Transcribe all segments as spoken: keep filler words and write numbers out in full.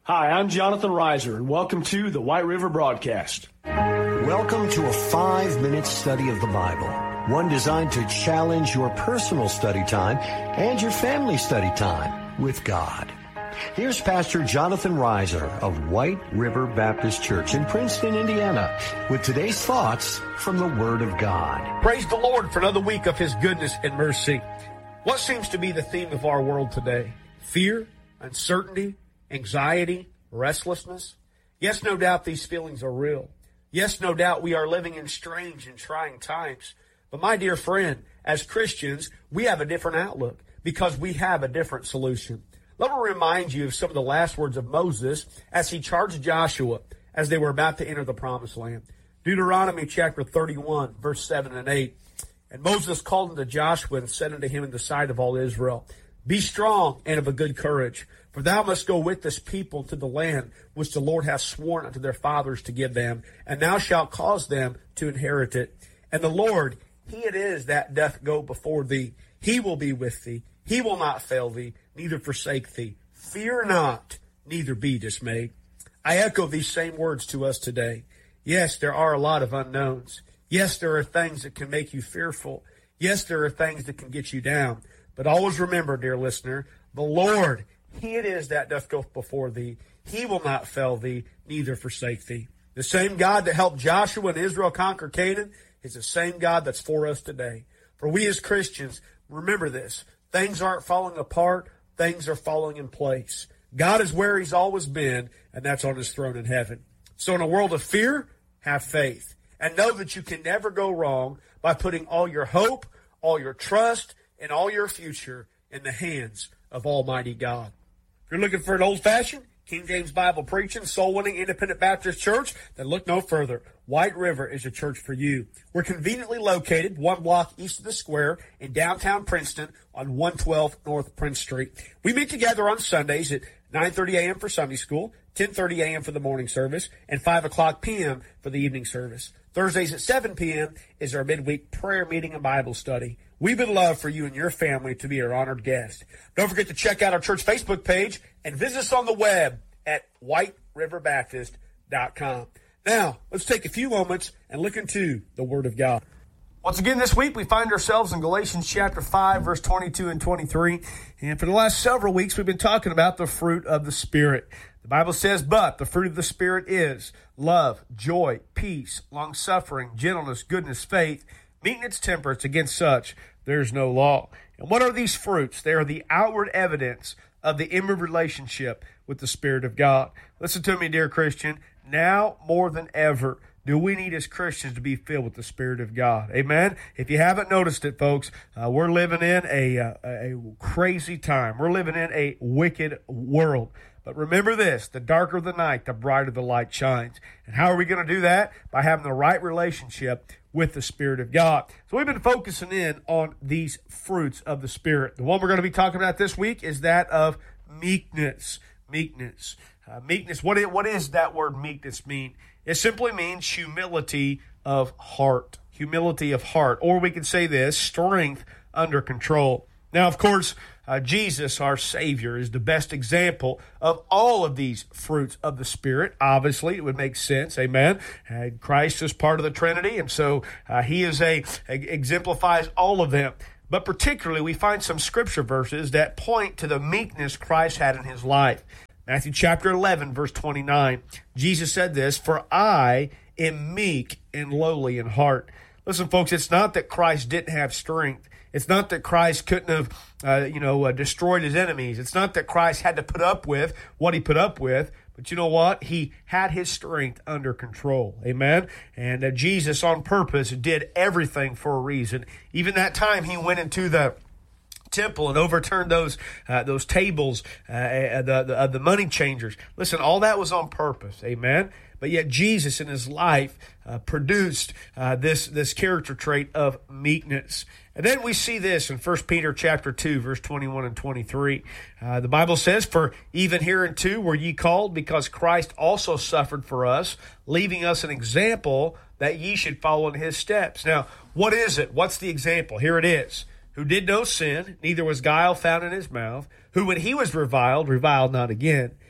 Hi, I'm Jonathan Reiser, and welcome to the White River Broadcast. Welcome to a five-minute study of the Bible, one designed to challenge your personal study time and your family study time with God. Here's Pastor Jonathan Reiser of White River Baptist Church in Princeton, Indiana, with today's thoughts from the Word of God. Praise the Lord for another week of His goodness and mercy. What seems to be the theme of our world today? Fear, uncertainty, anxiety, restlessness. Yes, no doubt these feelings are real. Yes, no doubt we are living in strange and trying times. But my dear friend, as Christians, we have a different outlook because we have a different solution. Let me remind you of some of the last words of Moses as he charged Joshua as they were about to enter the promised land. Deuteronomy chapter thirty-one, verse seven and eight. And Moses called unto Joshua and said unto him in the sight of all Israel, Be strong and of a good courage, for thou must go with this people to the land which the Lord hath sworn unto their fathers to give them, and thou shalt cause them to inherit it. And the Lord, He it is that doth go before thee. He will be with thee. He will not fail thee, neither forsake thee. Fear not, neither be dismayed. I echo these same words to us today. Yes, there are a lot of unknowns. Yes, there are things that can make you fearful. Yes, there are things that can get you down. But always remember, dear listener, the Lord, He it is that doth go before thee. He will not fail thee, neither forsake thee. The same God that helped Joshua and Israel conquer Canaan is the same God that's for us today. For we as Christians, remember this. Things aren't falling apart. Things are falling in place. God is where He's always been, and that's on His throne in heaven. So in a world of fear, have faith. And know that you can never go wrong by putting all your hope, all your trust, and all your future in the hands of Almighty God. If you're looking for an old-fashioned, King James Bible preaching, soul-winning, independent Baptist church, then look no further. White River is a church for you. We're conveniently located one block east of the square in downtown Princeton on one twelve North Prince Street. We meet together on Sundays at nine thirty a.m. for Sunday school, ten thirty a.m. for the morning service, and five o'clock p.m. for the evening service. Thursdays at seven p.m. is our midweek prayer meeting and Bible study. We would love for you and your family to be our honored guest. Don't forget to check out our church Facebook page and visit us on the web at white river baptist dot com. Now, let's take a few moments and look into the Word of God. Once again this week, we find ourselves in Galatians chapter five, verse twenty-two and twenty-three. And for the last several weeks, we've been talking about the fruit of the Spirit. The Bible says, but the fruit of the Spirit is love, joy, peace, long-suffering, gentleness, goodness, faith, meekness, temperance. Against such there's no law. And what are these fruits? They are the outward evidence of the inward relationship with the Spirit of God. Listen to me, dear Christian. Now more than ever do we need as Christians to be filled with the Spirit of God. Amen? If you haven't noticed it, folks, uh, we're living in a, uh, a crazy time. We're living in a wicked world. But remember this, the darker the night, the brighter the light shines. And how are we going to do that? By having the right relationship with the Spirit of God. So we've been focusing in on these fruits of the Spirit. The one we're going to be talking about this week is that of meekness. Meekness. Uh, meekness, what is, what is that word meekness mean? It simply means humility of heart. Humility of heart. Or we could say this, strength under control. Now, of course, uh, Jesus, our Savior, is the best example of all of these fruits of the Spirit. Obviously, it would make sense, amen. Uh, Christ is part of the Trinity, and so uh, He is a, a exemplifies all of them. But particularly, we find some scripture verses that point to the meekness Christ had in His life. Matthew chapter eleven, verse twenty-nine, Jesus said this, for I am meek and lowly in heart. Listen, folks, it's not that Christ didn't have strength. It's not that Christ couldn't have, uh, you know, uh, destroyed His enemies. It's not that Christ had to put up with what He put up with. But you know what? He had His strength under control. Amen? And uh, Jesus, on purpose, did everything for a reason. Even that time He went into the temple and overturned those uh, those tables, uh, the, the, uh, the money changers. Listen, all that was on purpose. Amen? But yet Jesus in His life uh, produced uh, this, this character trait of meekness. And then we see this in First Peter chapter two, verse twenty-one and twenty-three. Uh, the Bible says, for even hereunto were ye called, because Christ also suffered for us, leaving us an example that ye should follow in His steps. Now, what is it? What's the example? Here it is. Who did no sin, neither was guile found in His mouth, who when He was reviled, reviled not again.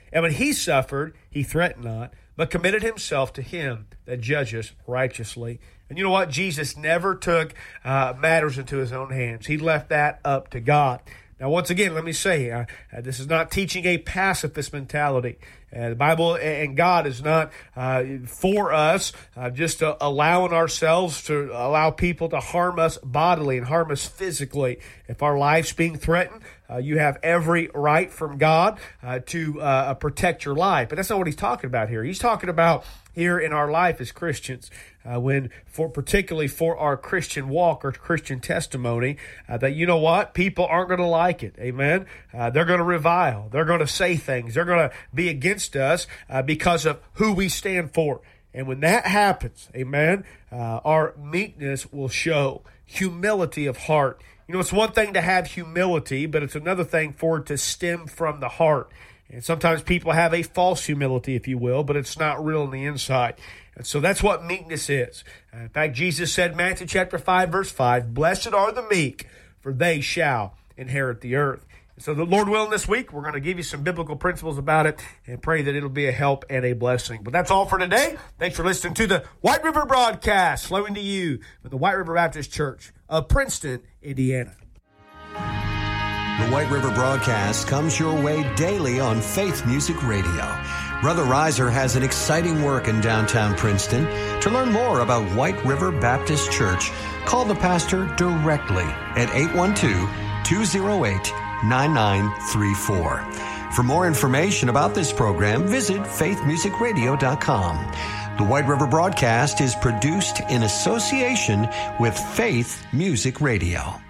And when he suffered, he threatened not, but committed himself to him that judges righteously. And you know what? Jesus never took uh, matters into his own hands. He left that up to God. Now, once again, let me say, uh, uh, this is not teaching a pacifist mentality. Uh, the Bible and God is not uh, for us uh, just uh, allowing ourselves to allow people to harm us bodily and harm us physically. If our life's being threatened, uh, you have every right from God uh, to uh, protect your life. But that's not what he's talking about here. He's talking about here in our life as Christians, uh, when for particularly for our Christian walk or Christian testimony, uh, that you know what, people aren't going to like it. Amen. Uh, they're going to revile. They're going to say things. They're going to be against us uh, because of who we stand for. And when that happens, amen, uh, our meekness will show, humility of heart. You know, it's one thing to have humility, but it's another thing for it to stem from the heart. And sometimes people have a false humility, if you will, but it's not real on the inside. And so that's what meekness is. Uh, in fact, Jesus said, Matthew chapter five, verse five, blessed are the meek, for they shall inherit the earth. And so the Lord willing, this week, we're going to give you some biblical principles about it and pray that it'll be a help and a blessing. But that's all for today. Thanks for listening to the White River Broadcast, flowing to you from the White River Baptist Church of Princeton, Indiana. The White River Broadcast comes your way daily on Faith Music Radio. Brother Reiser has an exciting work in downtown Princeton. To learn more about White River Baptist Church, call the pastor directly at eight one two, two oh eight, nine nine three four. For more information about this program, visit faith music radio dot com. The White River Broadcast is produced in association with Faith Music Radio.